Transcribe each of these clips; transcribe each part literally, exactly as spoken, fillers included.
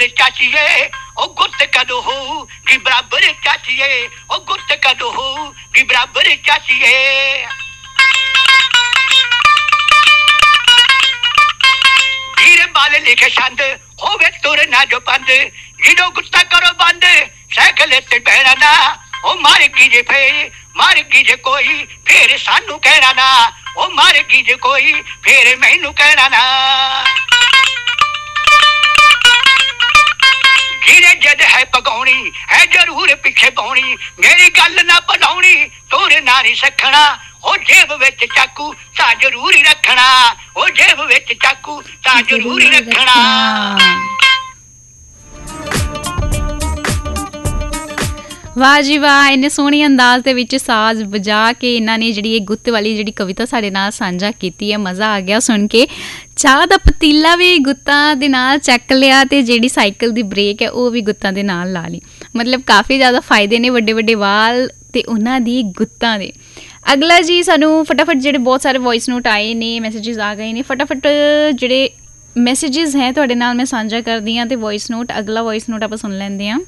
बराबर चाचिए ओ गुत कदो हो कि बराबर चाचिए ओ गुत कदो हो कि बराबर चाचिए वीर बाल लिखे छंद होवे तुर ना जो बंद जिदो गुस्सा करो बंद साइकिल ते बहना ना ओ मार कीजे फिर मार कीजे कोई फिर सानू कहना ना ओ मार कीजे कोई फिर मैनू कहना ना गिरे जद है पगाउनी है जरूर पीछे पाउनी मेरी गल ना बनाउनी तोरे ना नहीं सखना ओ जेब विच चाकू ता जरूर ही रखना ओ जेब विच चाकू ता जरूर ही रखना वाह जी वाह इन्ने सोहने अंदाज दे विच साज बजा के इन्हां ने जिहड़ी गुत्त वाली जिहड़ी कविता साडे नाल सांझा कीती है मज़ा आ गया सुन के चाह दा पतीला भी गुत्तां दे नाल चक लिया ते जिहड़ी साइकिल दी ब्रेक है वो भी गुत्तां दे नाल ला ली मतलब काफ़ी ज़्यादा फायदे ने वड्डे वड्डे वाल ते उन्हां दी गुत्तां दे अगला जी सानू फटाफट जिहड़े बहुत सारे वॉइस नोट आए ने मैसेजेस आ गए ने फटाफट जिहड़े मैसेजेस हैं तुहाडे नाल मैं सांझा करदी हां ते वॉइस नोट अगला वॉइस नोट आपां सुन लैंदे हां।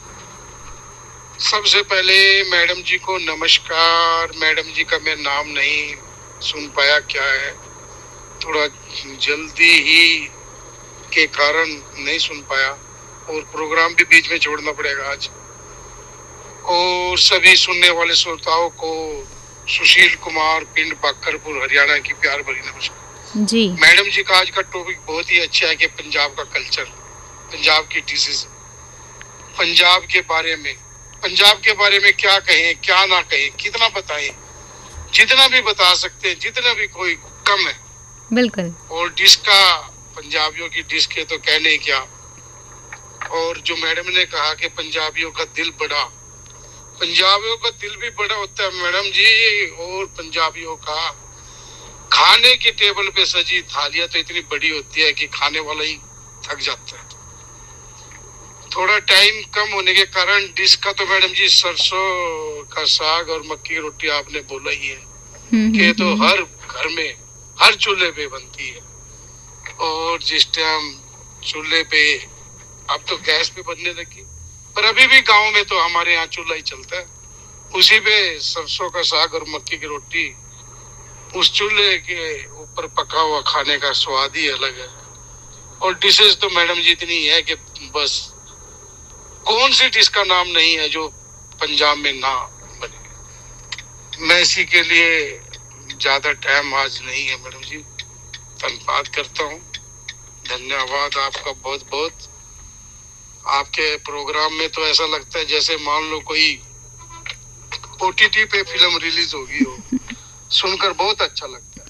सबसे पहले मैडम जी को नमस्कार। मैडम जी का मैं नाम नहीं सुन पाया, क्या है थोड़ा जल्दी ही के कारण नहीं सुन पाया और प्रोग्राम भी बीच में छोड़ना पड़ेगा आज। और सभी सुनने वाले श्रोताओं को सुशील कुमार पिंड बाकरपुर हरियाणा की प्यार भरी नमस्कार जी। मैडम जी का आज का टॉपिक बहुत ही अच्छा है कि पंजाब का कल्चर, पंजाब की डिशेज, पंजाब के बारे में, पंजाब के बारे में क्या कहें क्या ना कहें, कितना बताएं, जितना भी बता सकते हैं, जितना भी कोई कम है बिल्कुल। और डिश का, पंजाबियों की डिश के तो कहने क्या। और जो मैडम ने कहा कि पंजाबियों का दिल बड़ा, पंजाबियों का दिल भी बड़ा होता है मैडम जी। और पंजाबियों का खाने की टेबल पे सजी थालियां तो इतनी बड़ी होती है कि खाने वाला ही थक जाता है। थोड़ा टाइम कम होने के कारण डिश का तो मैडम जी सरसों का साग और मक्की की रोटी आपने बोला ही है कि तो हर घर में हर चूल्हे पे बनती है। और जिस टाइम चूल्हे पे, अब तो गैस पे बनने लगी, पर अभी भी गांव में तो हमारे यहाँ चूल्हा ही चलता है, उसी पे सरसों का साग और मक्की की रोटी, उस चूल्हे के ऊपर पका हुआ खाने का स्वाद ही अलग है। और डिशेज तो मैडम जी इतनी है कि बस कौन सी डिश का नाम नहीं है जो पंजाब में ना बने। मैं इसी के लिए ज्यादा टाइम आज नहीं है मैडम जी, धन्यवाद करता हूँ। धन्यवाद आपका बहुत बहुत। आपके प्रोग्राम में तो ऐसा लगता है जैसे मान लो कोई ओटीटी पे फिल्म रिलीज होगी हो, सुनकर बहुत अच्छा लगता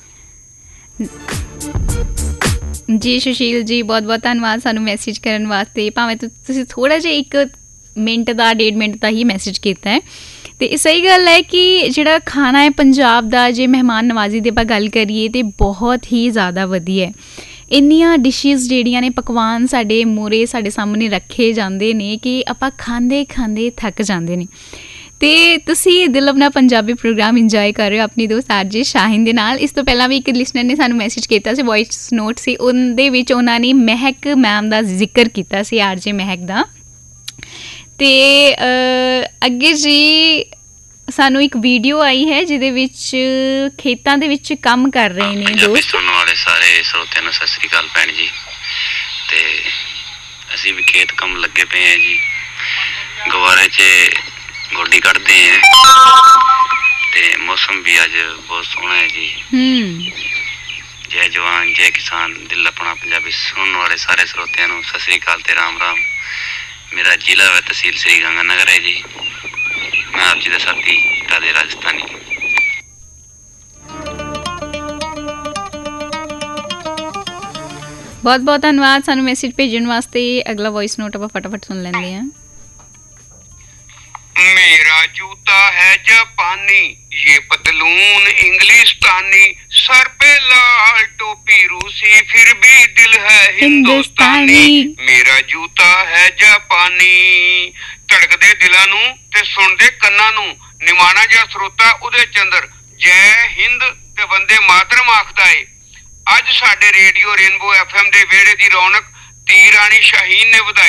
है। जी सुशील जी बहुत बहुत धन्यवाद सानू मैसेज करने वास्ते, भावें तुसीं थोड़ा जिहा एक मिनट का डेढ़ मिनट का ही मैसेज किया है। तो सही गल है कि जिहड़ा खाना है पंजाब दा, जे मेहमान नवाजी दी आपां गल करिए तो बहुत ही ज़्यादा वधिया है। इन्नियां डिशेज़ जिहड़ियां ने पकवान साडे मूहरे साडे सामने रखे जांदे ने कि आपां खांदे खांदे थक जांदे ने। ते तुसी दिल अपना पंजाबी प्रोग्राम इंजॉय कर रहे हो अपनी दोस्त आरजे शाहीन दे नाल। इस तो पहला भी एक लिसनर ने सानू मैसेज किया सी, वॉइस नोट सी, उनदे विच उन्हां ने महक मैम दा जिक्र किया सी, आरजे महक दा। ते अगे जी सानू एक वीडियो आई है जिहदे विच खेतां दे विच काम कर रहे ने दोस्त। सुनने वाले सारे श्रोतिਆਂ ਨੂੰ ਸਤਿ ਸ੍ਰੀ ਅਕਾਲ ਭੈਣ ਜੀ। ਤੇ ਅਸੀਂ ਵੀ ਖੇਤ ਕੰਮ ਲੱਗੇ ਪਏ ਹਾਂ ਜੀ, ਗਵਾਰੇ 'ਚ गोडी कटते हैं ते मौसम भी अज बहुत सोहना है जी। जय जवान जय किसान। दिल अपना पंजाबी सुनने वाले सारे श्रोतिਆਂ ਨੂੰ सत श्री अकाल ते राम राम। मेरा जिला व तहसील श्री गंगानगर है जी। मैं आप जी का साथी राधे राजस्थानी। बहुत बहुत धन्यवाद सानू मैसेज भेजने वास्ते। अगला वॉइस नोट आप फटाफट सुन लेंगे हैं। मेरा जूता है जापानी, ये पतलून इंग्लिस्तानी, सर पे लाल टोपी रूसी, फिर भी दिल है हिंदुस्तानी। मेरा जूता है जापानी। धड़कदे दिलां नूं ते सुनदे कन्नां नूं निमाणा जिहा श्रोता उदय चंद्र जय हिंद ते वंदे मातरम आखदा है। अज साडे रेडियो रेनबो एफ एम दे वेड़े दी रौनक धी राणी शाहीन ने वधाई।